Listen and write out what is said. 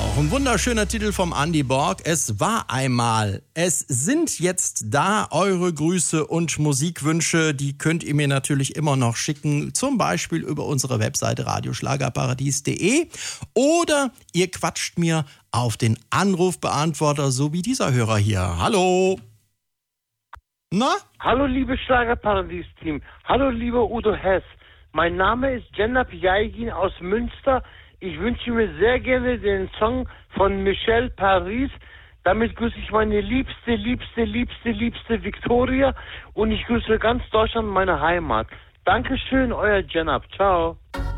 Auch ein wunderschöner Titel vom Andy Borg. Es war einmal. Es sind jetzt da eure Grüße und Musikwünsche. Die könnt ihr mir natürlich immer noch schicken. Zum Beispiel über unsere Webseite radioschlagerparadies.de. Oder ihr quatscht mir auf den Anrufbeantworter, so wie dieser Hörer hier. Hallo. Na? Hallo, liebe Schlagerparadies-Team. Hallo, lieber Udo Hess. Mein Name ist Cenab Yaygin aus Münster. Ich wünsche mir sehr gerne den Song von Michelle Paris. Damit grüße ich meine liebste Victoria und ich grüße ganz Deutschland, meine Heimat. Dankeschön, euer Cenab. Ciao.